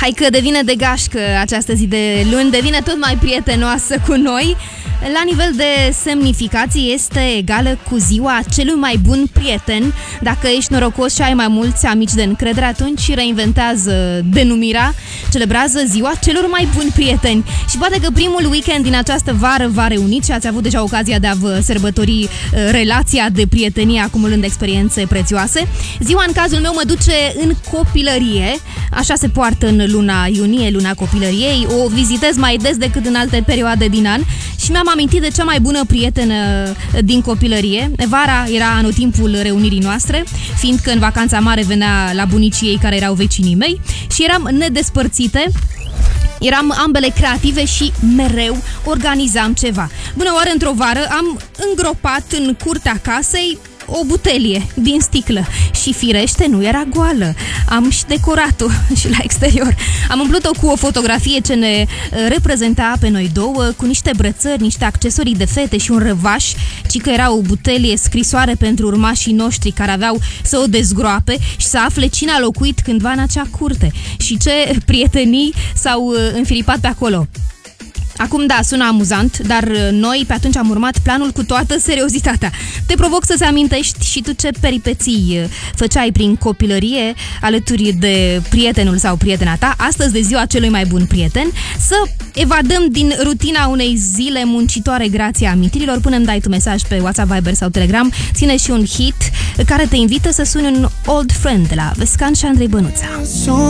Hai că devine de gașcă această zi de luni, devine tot mai prietenoasă cu noi. La nivel de semnificație este egală cu ziua celui mai bun prieten. Dacă ești norocos și ai mai mulți amici de încredere, atunci reinventează denumirea, celebrează ziua celor mai buni prieteni. Și poate că primul weekend din această vară v-a reunit și ați avut deja ocazia de a vă sărbători relația de prietenie, acumulând experiențe prețioase. Ziua, în cazul meu, mă duce în copilărie. Așa se poartă în luna iunie, luna copilăriei. O vizitez mai des decât în alte perioade din an și mi-am amintit de cea mai bună prietenă din copilărie. Vara era anotimpul reunirii noastre, fiindcă în vacanța mare venea la bunicii ei, care erau vecinii mei, și eram nedespărțite. Eram ambele creative și mereu organizam ceva. Bună oară, într-o vară am îngropat în curtea casei o butelie din sticlă și firește nu era goală. Am și decorat-o și la exterior. Am umplut-o cu o fotografie ce ne reprezenta pe noi două, cu niște brățări, niște accesorii de fete și un răvaș, ci că era o butelie scrisoare pentru urmașii noștri care aveau să o dezgroape și să afle cine a locuit cândva în acea curte și ce prietenii s-au înfiripat pe acolo. Acum da, sună amuzant, dar noi pe atunci am urmat planul cu toată seriozitatea. Te provoc să-ți amintești și tu ce peripeții făceai prin copilărie alături de prietenul sau prietena ta, astăzi de ziua celui mai bun prieten, să evadăm din rutina unei zile muncitoare grație amintirilor. Până îmi dai tu mesaj pe WhatsApp, Viber sau Telegram, ține și un hit care te invită să suni un old friend de la Vescan și Andrei Bănuța.